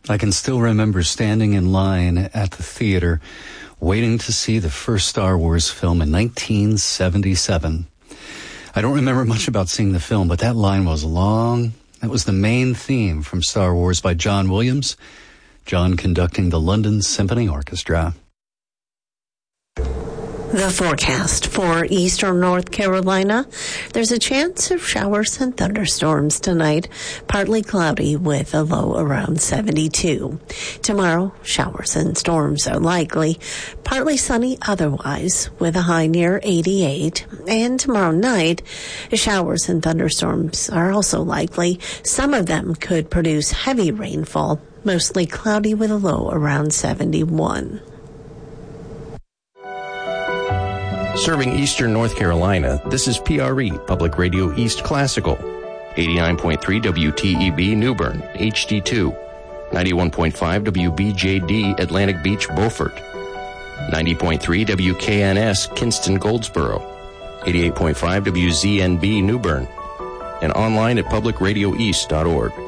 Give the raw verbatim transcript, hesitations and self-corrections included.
I can still remember standing in line at the theater waiting to see the first Star Wars film in nineteen seventy-seven. I don't remember much about seeing the film, but that line was long. That was the main theme from Star Wars by John Williams, John conducting the London Symphony Orchestra. The forecast for eastern North Carolina. There's a chance of showers and thunderstorms tonight. Partly cloudy with a low around seventy-two. Tomorrow, showers and storms are likely. Partly sunny otherwise with a high near eighty-eight. And tomorrow night, showers and thunderstorms are also likely. Some of them could produce heavy rainfall. Mostly cloudy with a low around seventy-one. Serving eastern North Carolina, this is P R E, Public Radio East Classical. eighty-nine point three W T E B New Bern, H D two. ninety-one point five W B J D Atlantic Beach, Beaufort. ninety point three W K N S Kinston, Goldsboro. eighty-eight point five W Z N B New Bern. And online at public radio east dot org.